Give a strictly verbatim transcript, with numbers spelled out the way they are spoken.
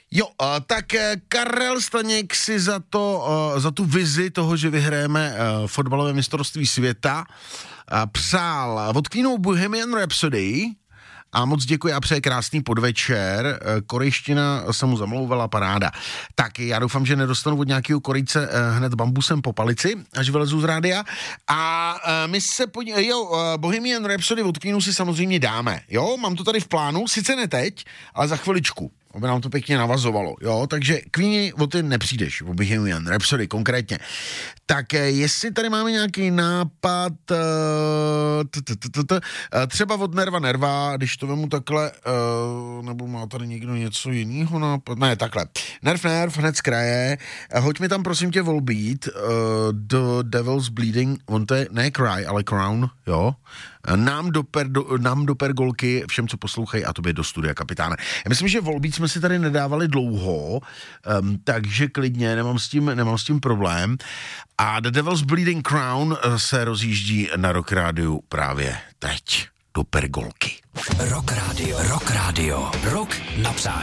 Jo, uh, tak uh, Karel Staněk si za to, uh, za tu vizi toho, že vyhrajeme uh, fotbalové mistrovství světa, uh, přál od Queenů Bohemian Rhapsody a moc děkuji a přeje krásný podvečer. Uh, korejština se mu zamlouvala, paráda. Tak já doufám, že nedostanu od nějakého Korejce uh, hned bambusem po palici, až vylezu z rádia. A uh, my se podíváme, jo, uh, Bohemian Rhapsody od Queenů si samozřejmě dáme, jo, mám to tady v plánu, sice ne teď, ale za chviličku. Aby nám to pěkně navazovalo, jo, takže Queeni, o ty nepřijdeš, o Bohemian Rhapsody konkrétně. Tak jestli tady máme nějaký nápad, třeba od Nerva Nerva, když to vemu takhle, nebo má tady někdo něco jiného nápad, ne, takhle, Nerv Nerv, hned z kraje, hoď mi tam prosím tě Volbeat, The Devil's Bleeding, on to je, ne Cry, ale Crown, jo, nám do, per, do, nám do pergolky, všem, co poslouchají, a tobě do studia, kapitáne. Já myslím, že Volbeat jsme si tady nedávali dlouho, um, takže klidně, nemám s tím, nemám s tím problém. A The Devil's Bleeding Crown se rozjíždí na Rock Rádiu právě teď do pergolky. Rock Radio, Rock Radio, Rock na přání.